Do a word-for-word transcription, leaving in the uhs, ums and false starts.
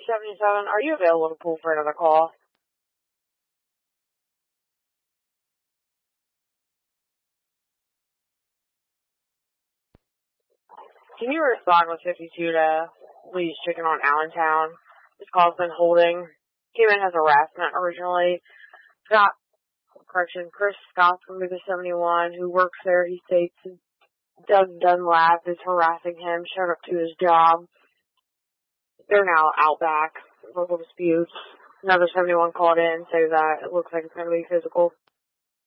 seventy-seven, are you available to pull for another call? Can you respond with fifty-two to Lee's Chicken on Allentown? This call's been holding. Came in as harassment originally. Scott, correction, Chris Scott from Movie seventy-one, who works there, he states Doug Dunlap is harassing him, showed up to his job. They're now out back. Local disputes. Another seventy-one called in, say that it looks like it's going to be physical.